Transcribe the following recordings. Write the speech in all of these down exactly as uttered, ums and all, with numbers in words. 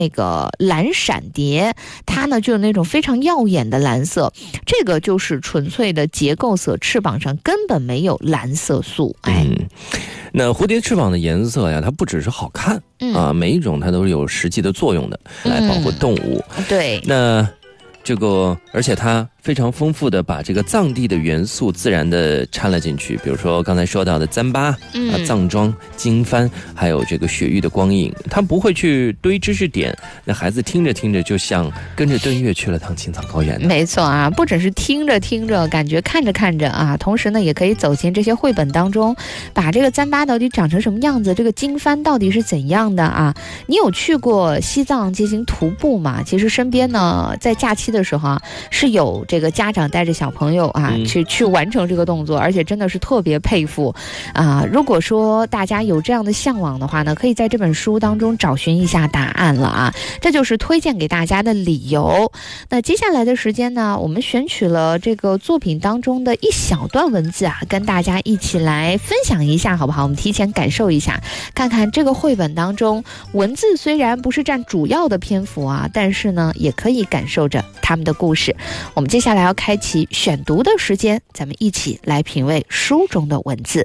那个蓝闪蝶，它呢就有那种非常耀眼的蓝色，这个就是纯粹的结构色，翅膀上根本没有蓝色素。哎， 嗯，那蝴蝶翅膀的颜色呀，它不只是好看、嗯、啊，每一种它都是有实际的作用的，来保护动物。 嗯、对， 那这个，而且它非常丰富的把这个藏地的元素自然的掺了进去，比如说刚才说到的糌粑、嗯、啊、藏装、经幡，还有这个雪域的光影，它不会去堆知识点，那孩子听着听着就像跟着顿月去了趟青藏高原。 没错啊，不只是听着听着，感觉看着看着啊，同时呢也可以走进这些绘本当中，把这个糌粑到底长成什么样子，这个经幡到底是怎样的啊？你有去过西藏进行徒步吗？其实身边呢，在假期的时候啊，是有这个家长带着小朋友啊、嗯、去去完成这个动作，而且真的是特别佩服啊、呃！如果说大家有这样的向往的话呢，可以在这本书当中找寻一下答案了啊！这就是推荐给大家的理由。那接下来的时间呢，我们选取了这个作品当中的一小段文字啊，跟大家一起来分享一下，好不好？我们提前感受一下，看看这个绘本当中文字虽然不是占主要的篇幅啊，但是呢，也可以感受着他们的故事。我们接下来要开启选读的时间，咱们一起来品味书中的文字。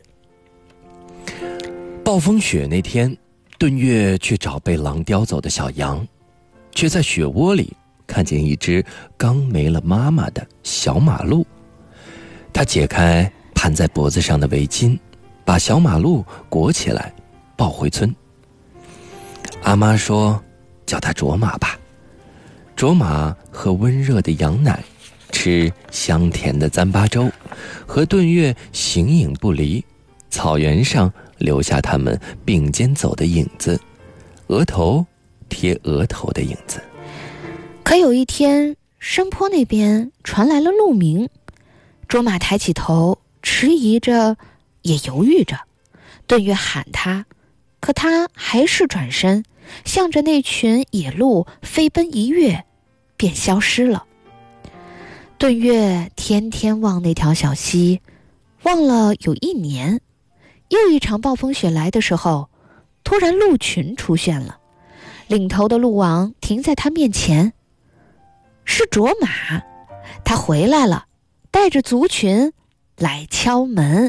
暴风雪那天，顿月去找被狼叼走的小羊，却在雪窝里看见一只刚没了妈妈的小马鹿。他解开盘在脖子上的围巾，把小马鹿裹起来抱回村。阿妈说，叫它卓玛吧。卓玛喝温热的羊奶，吃香甜的糌粑粥，和顿月形影不离。草原上留下他们并肩走的影子，额头贴额头的影子。 可有一天，山坡那边传来了鹿鸣。卓玛抬起头，迟疑着，也犹豫着。顿月喊他，可他还是转身，向着那群野鹿飞奔一跃，便消失了。顿月天天望那条小溪，望了有一年。又一场暴风雪来的时候，突然鹿群出现了，领头的鹿王停在他面前。是卓玛，他回来了，带着族群来敲门。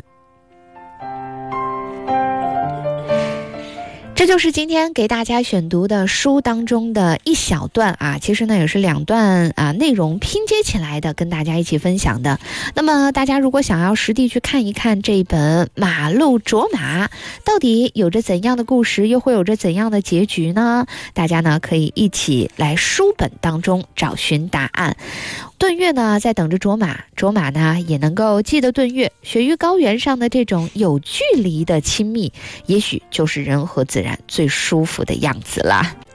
这就是今天给大家选读的书当中的一小段啊，其实呢也是两段啊内容拼接起来的，跟大家一起分享的。那么大家如果想要实地去看一看这一本《马鹿卓玛》到底有着怎样的故事，又会有着怎样的结局呢？大家呢可以一起来书本当中找寻答案。顿月呢在等着卓玛，卓玛呢也能够记得顿月。雪域高原上的这种有距离的亲密，也许就是人和自然最舒服的样子了。